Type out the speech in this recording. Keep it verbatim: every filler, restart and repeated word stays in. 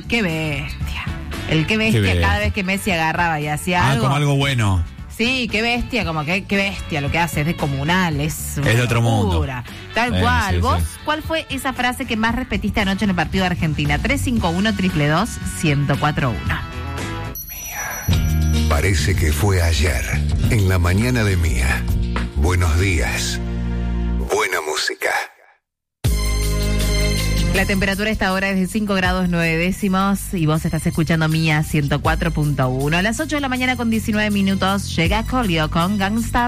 qué bestia. El qué bestia, Qué bestia. cada vez que Messi agarraba y hacía Ah, algo. como algo bueno. Sí, qué bestia, como que qué bestia lo que hace, es descomunal, es Es de otro mundo. locura. Tal Eh, cual. sí, ¿Vos sí. cuál fue esa frase que más repetiste anoche en el partido de Argentina? tres cinco uno, dos dos dos, uno cuatro uno. Parece que fue ayer, en la mañana de Mía. Buenos días. Buena música. La temperatura a esta hora es de cinco grados nueve décimos y vos estás escuchando Mía ciento cuatro punto uno. A las ocho de la mañana con diecinueve minutos llega Colio con Gangstar.